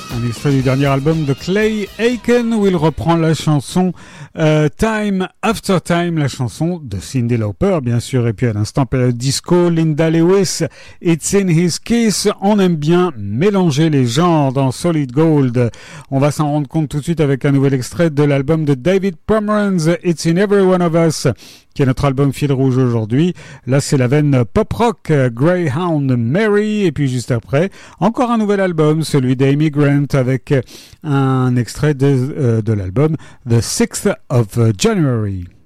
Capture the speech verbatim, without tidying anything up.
Un extrait du dernier album de Clay Aiken où il reprend la chanson euh, Time After Time, la chanson de Cyndi Lauper bien sûr, et puis à l'instant période disco, Linda Lewis, It's in His Kiss. On aime bien mélanger les genres dans Solid Gold. On va s'en rendre compte tout de suite avec un nouvel extrait de l'album de David Pomeranz, It's in Every One of Us, qui est notre album fil rouge aujourd'hui. Là, c'est la veine pop-rock, Greyhound Mary, et puis juste après, encore un nouvel album, celui d'Amy Grant, avec un extrait de, euh, de l'album The sixth of January.